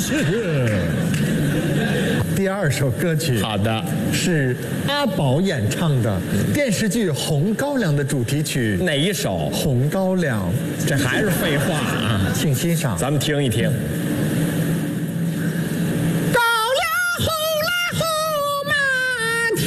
第二首歌曲， 好的， 是阿宝演唱的电视剧《红高粱》的主题曲。 哪一首？ 红高粱， 这还是废话啊！ 请欣赏。 咱们听一听。 高粱红来红满天，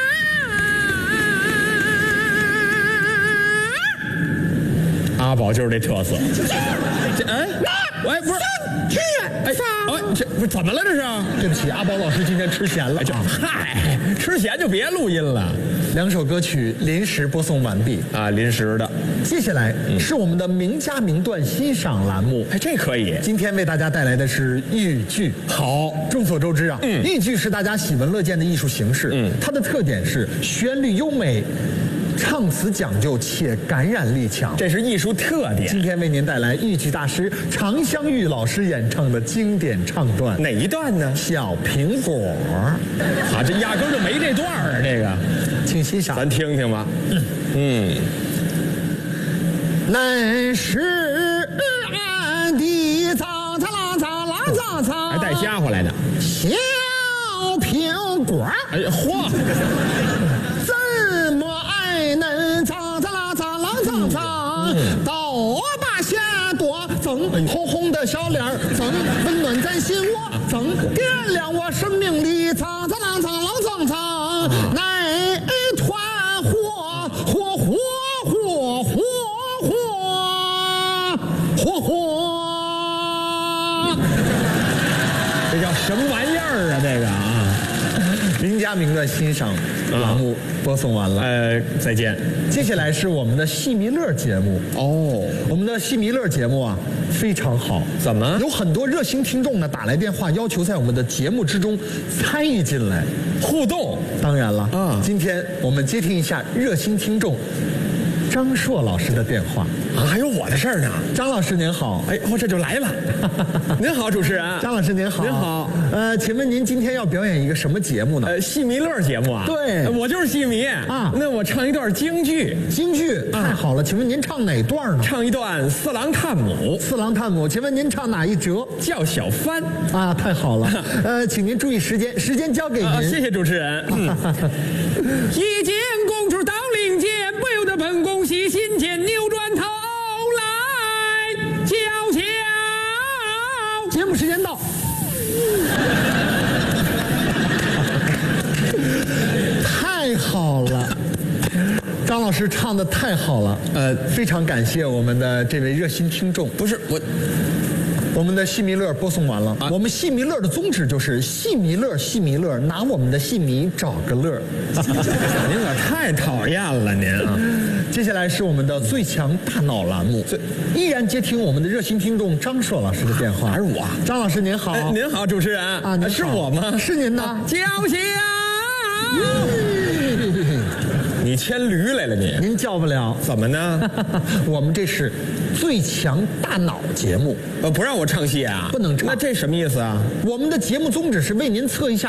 阿宝就是这特色。这哎，喂，不是。哎，这不怎么了？这是？ 对不起，阿宝老师今天吃咸了。 嗨，吃咸就别录音了。 两首歌曲临时播送完毕啊，临时的。 接下来是我们的名家名段欣赏栏目。 哎，这可以。 今天为大家带来的是豫剧。 好， 众所周知啊，豫剧是大家喜闻乐见的艺术形式。它的特点是旋律优美，唱词讲究且感染力强， 这是艺术特点。 今天为您带来豫剧大师常香玉老师演唱的经典唱段。 哪一段呢？ 小苹果。 啊，这压根就没这段啊！这个， 请欣赏。 咱听听吧。 恁是俺的早早啦早啦早早， 还带家伙来的。 小苹果。 哎呀，嚯！ 怎么爱恁早早啦早啦早早，刀把下朵增红红的小脸儿增温暖咱心窝增点亮我生命里早早啦早啦早早，那一团火火火火火火火火， 这叫什么玩意儿啊？这个啊！ 名家名段欣赏栏目播送完了， 再见。 接下来是我们的戏迷乐节目。我们的戏迷乐节目啊非常好。 怎么？ 有很多热心听众呢打来电话，要求在我们的节目之中参与进来， 互动。 当然了，今天我们接听一下热心听众张硕老师的电话。 还有我的事儿呢。 张老师您好。 哎，这就来了。您好，主持人。 张老师您好。 您好。 请问您今天要表演一个什么节目呢？ 戏迷乐节目啊。 对， 我就是戏迷啊。那我唱一段京剧。 京剧太好了，请问您唱哪段呢？ 唱一段《四郎探母》。 四郎探母，请问您唱哪一折？ 叫小番。 啊，太好了。请您注意时间，时间交给您。 谢谢主持人。一见公主到领间，不由得本宫喜心间，扭转头来瞧瞧。 节目时间到。太好了，张老师唱的太好了。非常感谢我们的这位热心听众。 不是我们的戏迷乐播送完了。我们戏迷乐的宗旨就是戏迷乐，戏迷乐，拿我们的戏迷找个乐。 您可太讨厌了您啊！ 接下来是我们的最强大脑栏目，依然接听我们的热心听众张硕老师的电话。 还是我？ 张老师您好。 您好，主持人啊，您是我吗？ 是您的。 叫嚣！你牵驴来了你？ 您叫不了。 怎么呢？ 我们这是最强大脑节目。 不让我唱戏啊？ 不能唱。 那这什么意思啊？ 我们的节目宗旨是为您测一下